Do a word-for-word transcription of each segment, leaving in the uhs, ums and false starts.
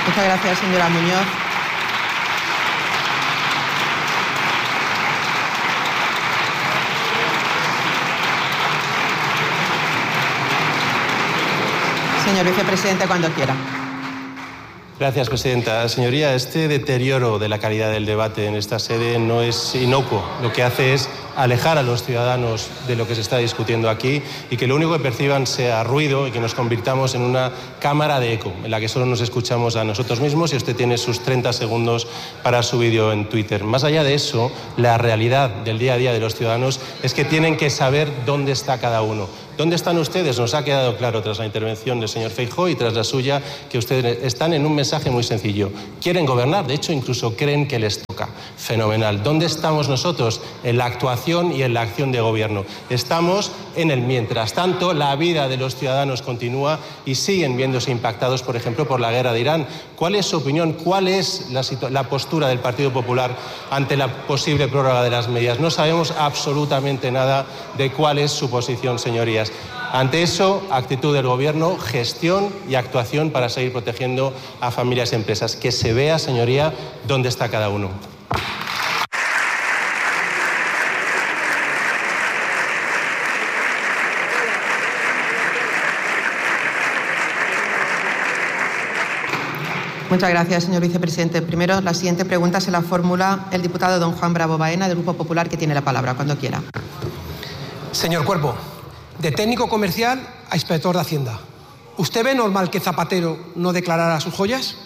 Muchas gracias, señora Muñoz. Señor vicepresidente, cuando quiera. Gracias, presidenta. Señoría, este deterioro de la calidad del debate en esta sede no es inocuo. Lo que hace es alejar a los ciudadanos de lo que se está discutiendo aquí y que lo único que perciban sea ruido y que nos convirtamos en una cámara de eco en la que solo nos escuchamos a nosotros mismos y usted tiene sus treinta segundos para su vídeo en Twitter. Más allá de eso, la realidad del día a día de los ciudadanos es que tienen que saber dónde está cada uno. ¿Dónde están ustedes? Nos ha quedado claro tras la intervención del señor Feijóo y tras la suya que ustedes están en un mensaje muy sencillo. Quieren gobernar, de hecho incluso creen que les toca. Fenomenal. ¿Dónde estamos nosotros? En la actuación y en la acción de gobierno. Estamos en el mientras tanto. La vida de los ciudadanos continúa y siguen viéndose impactados, por ejemplo, por la guerra de Irán. ¿Cuál es su opinión? ¿Cuál es la, la postura del Partido Popular ante la posible prórroga de las medidas? No sabemos absolutamente nada de cuál es su posición, señorías. Ante eso, actitud del Gobierno, gestión y actuación para seguir protegiendo a familias y empresas. Que se vea, señoría, dónde está cada uno. Muchas gracias, señor vicepresidente. Primero, la siguiente pregunta se la formula el diputado don Juan Bravo Baena, del Grupo Popular, que tiene la palabra, cuando quiera. Señor Cuerpo, de técnico comercial a inspector de Hacienda, ¿usted ve normal que Zapatero no declarara sus joyas?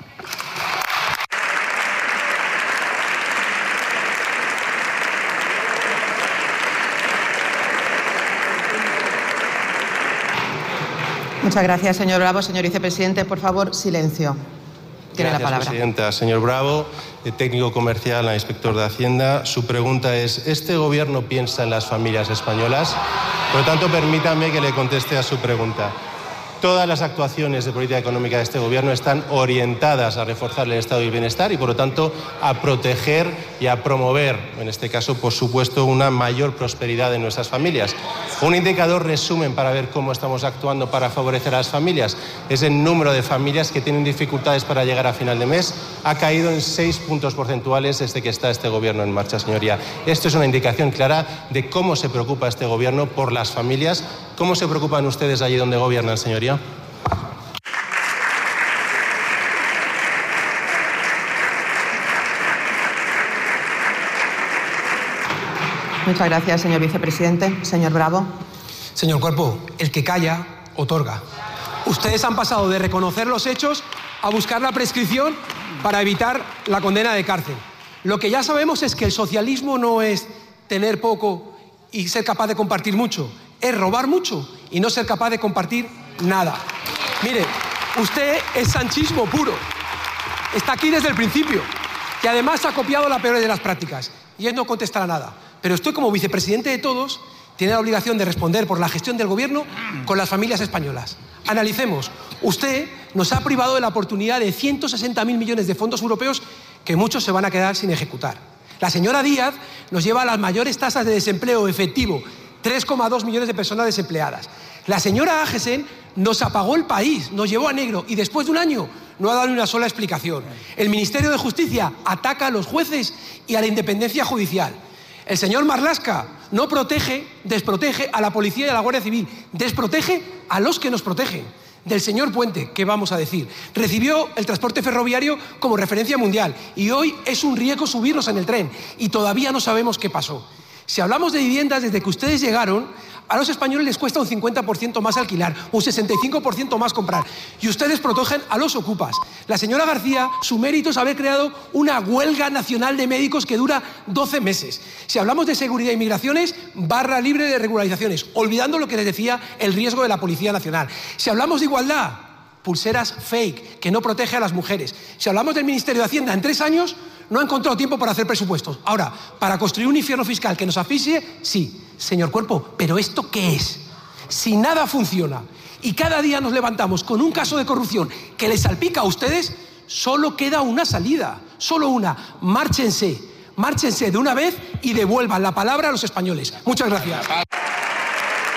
Muchas gracias, señor Bravo. Señor vicepresidente, por favor, silencio. Tiene Gracias, la palabra. Presidenta. Señor Bravo, de técnico comercial a inspector de Hacienda, su pregunta es: ¿este Gobierno piensa en las familias españolas? Por lo tanto, permítame que le conteste a su pregunta. Todas las actuaciones de política económica de este Gobierno están orientadas a reforzar el estado del bienestar y, por lo tanto, a proteger y a promover, en este caso, por supuesto, una mayor prosperidad de nuestras familias. Un indicador resumen para ver cómo estamos actuando para favorecer a las familias es el número de familias que tienen dificultades para llegar a final de mes. Ha caído en seis puntos porcentuales desde que está este Gobierno en marcha, señoría. Esto es una indicación clara de cómo se preocupa este Gobierno por las familias. ¿Cómo se preocupan ustedes allí donde gobiernan, señoría? Muchas gracias, señor vicepresidente. Señor Bravo. Señor Cuerpo, el que calla, otorga. Ustedes han pasado de reconocer los hechos a buscar la prescripción para evitar la condena de cárcel. Lo que ya sabemos es que el socialismo no es tener poco y ser capaz de compartir mucho, es robar mucho y no ser capaz de compartir nada. Mire, usted es sanchismo puro. Está aquí desde el principio, que además ha copiado la peor de las prácticas y él no contestará nada. Pero usted, como vicepresidente de todos, tiene la obligación de responder por la gestión del Gobierno con las familias españolas. Analicemos. Usted nos ha privado de la oportunidad de ciento sesenta mil millones de fondos europeos que muchos se van a quedar sin ejecutar. La señora Díaz nos lleva a las mayores tasas de desempleo efectivo, tres coma dos millones de personas desempleadas. La señora Agesen nos apagó el país, nos llevó a negro y después de un año no ha dado ni una sola explicación. El Ministerio de Justicia ataca a los jueces y a la independencia judicial. El señor Marlaska no protege, desprotege a la policía y a la Guardia Civil, desprotege a los que nos protegen. Del señor Puente, ¿qué vamos a decir? Recibió el transporte ferroviario como referencia mundial y hoy es un riesgo subirnos en el tren y todavía no sabemos qué pasó. Si hablamos de viviendas, desde que ustedes llegaron, a los españoles les cuesta un cincuenta por ciento más alquilar, un sesenta y cinco por ciento más comprar. Y ustedes protegen a los ocupas. La señora García, su mérito es haber creado una huelga nacional de médicos que dura doce meses. Si hablamos de seguridad y migraciones, barra libre de regularizaciones, olvidando lo que les decía el riesgo de la Policía Nacional. Si hablamos de igualdad, pulseras fake, que no protege a las mujeres. Si hablamos del Ministerio de Hacienda, en tres años no ha encontrado tiempo para hacer presupuestos. Ahora, para construir un infierno fiscal que nos asfixie, sí. Señor Cuerpo, ¿pero esto qué es? Si nada funciona y cada día nos levantamos con un caso de corrupción que les salpica a ustedes, solo queda una salida, solo una. Márchense, márchense de una vez y devuelvan la palabra a los españoles. Muchas gracias.